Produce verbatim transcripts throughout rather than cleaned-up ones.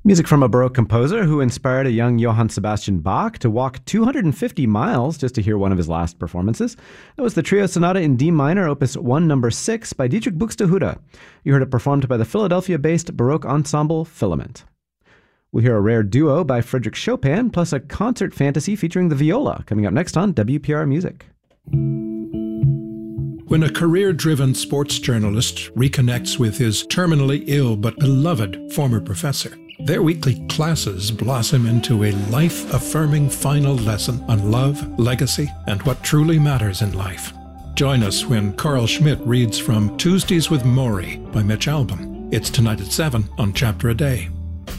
Music from a Baroque composer who inspired a young Johann Sebastian Bach to walk two hundred fifty miles just to hear one of his last performances. That was the Trio Sonata in D minor, opus one, number six, by Dietrich Buxtehude. You heard it performed by the Philadelphia-based Baroque ensemble Filament. We'll hear a rare duo by Frédéric Chopin, plus a concert fantasy featuring the viola, coming up next on W P R Music. When a career-driven sports journalist reconnects with his terminally ill but beloved former professor, their weekly classes blossom into a life-affirming final lesson on love, legacy, and what truly matters in life. Join us when Carl Schmidt reads from Tuesdays with Maury by Mitch Albom. It's tonight at seven on Chapter a Day.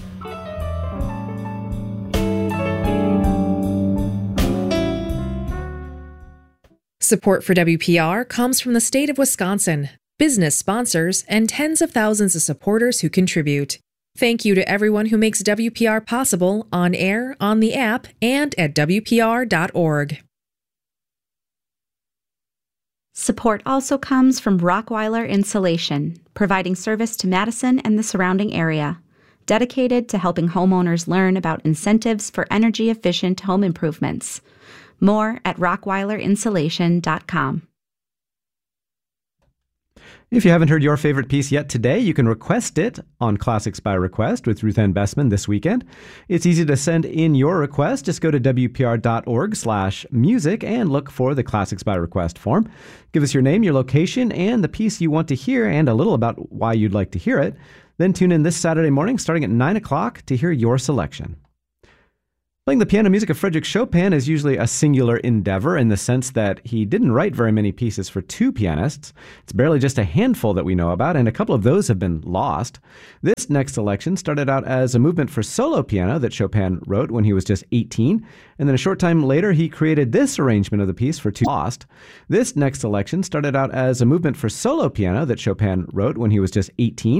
Support for W P R comes from the state of Wisconsin, business sponsors, and tens of thousands of supporters who contribute. Thank you to everyone who makes W P R possible on air, on the app, and at W P R dot org. Support also comes from Rockweiler Insulation, providing service to Madison and the surrounding area, dedicated to helping homeowners learn about incentives for energy-efficient home improvements. More at rockweiler insulation dot com. If you haven't heard your favorite piece yet today, you can request it on Classics by Request with Ruth Ann Bessman this weekend. It's easy to send in your request. Just go to W P R dot org slash music and look for the Classics by Request form. Give us your name, your location, and the piece you want to hear, and a little about why you'd like to hear it. Then tune in this Saturday morning starting at nine o'clock to hear your selection. Playing the piano music of Frédéric Chopin is usually a singular endeavor in the sense that he didn't write very many pieces for two pianists. It's barely just a handful that we know about, and a couple of those have been lost. This next selection started out as a movement for solo piano that Chopin wrote when he was just eighteen, and then a short time later he created this arrangement of the piece for two lost. This next selection started out as a movement for solo piano that Chopin wrote when he was just eighteen,